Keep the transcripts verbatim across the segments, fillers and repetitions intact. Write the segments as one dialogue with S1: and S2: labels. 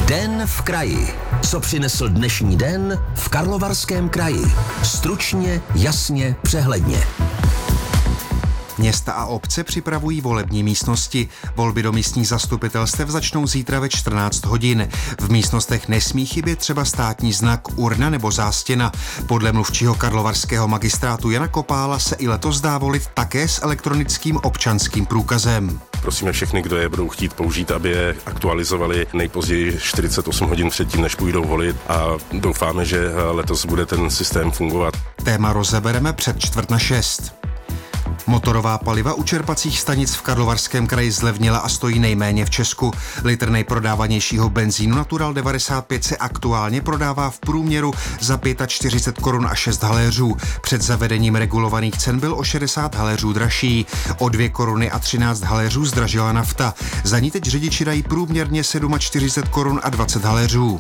S1: Den v kraji. Co přinesl dnešní den v Karlovarském kraji? Stručně, jasně, přehledně.
S2: Města a obce připravují volební místnosti. Volby do místních zastupitelstev začnou zítra ve čtrnáct hodin. V místnostech nesmí chybět třeba státní znak, urna nebo zástěna. Podle mluvčího karlovarského magistrátu Jana Kopála se i letos dá volit také s elektronickým občanským průkazem.
S3: Prosíme všechny, kdo je budou chtít použít, aby je aktualizovali nejpozději čtyřicet osm hodin předtím, než půjdou volit, a doufáme, že letos bude ten systém fungovat.
S2: Téma rozebereme před čtvrt na šest. Motorová paliva u čerpacích stanic v Karlovarském kraji zlevnila a stojí nejméně v Česku. Litr nejprodávanějšího benzínu Natural devadesát pět se aktuálně prodává v průměru za čtyřicet pět korun a šest haléřů. Před zavedením regulovaných cen byl o šedesát haléřů dražší. O dvě koruny a třináct haléřů zdražila nafta. Za ní teď řidiči dají průměrně čtyřicet sedm korun a dvacet haléřů.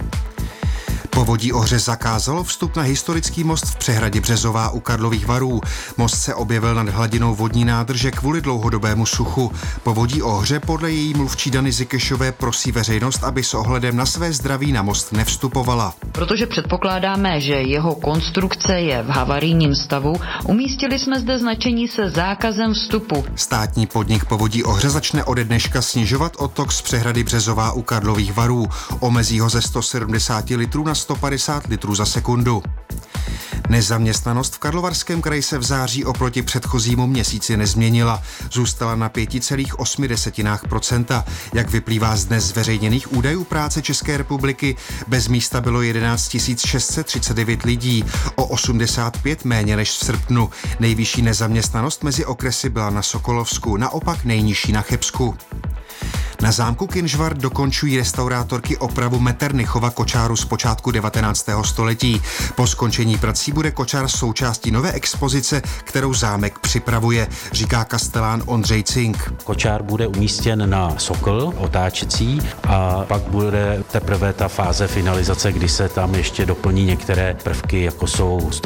S2: Povodí Ohře zakázalo vstup na historický most v přehradě Březová u Karlových Varů. Most se objevil nad hladinou vodní nádrže kvůli dlouhodobému suchu. Povodí Ohře podle její mluvčí Dany Zikešové prosí veřejnost, aby s ohledem na své zdraví na most nevstupovala.
S4: Protože předpokládáme, že jeho konstrukce je v havarijním stavu, umístili jsme zde značení se zákazem vstupu.
S2: Státní podnik Povodí Ohře začne ode dneška snižovat odtok z přehrady Březová u Karlových Varů. Omezí ho ze sto sedmdesát litrů na sto padesát litrů za sekundu. Nezaměstnanost v Karlovarském kraji se v září oproti předchozímu měsíci nezměnila. Zůstala na pět celá osm procenta. Jak vyplývá z dnes zveřejněných údajů práce České republiky, bez místa bylo jedenáct tisíc šest set třicet devět lidí, o osmdesát pět méně než v srpnu. Nejvyšší nezaměstnanost mezi okresy byla na Sokolovsku, naopak nejnižší na Chebsku. Na zámku Kynžvart dokončují restaurátorky opravu Metternichova kočáru z počátku devatenáctého století. Po skončení prací bude kočár součástí nové expozice, kterou zámek připravuje, říká kastelán Ondřej Cink.
S5: Kočár bude umístěn na sokl otáčecí a pak bude teprve ta fáze finalizace, kdy se tam ještě doplní některé prvky, jako jsou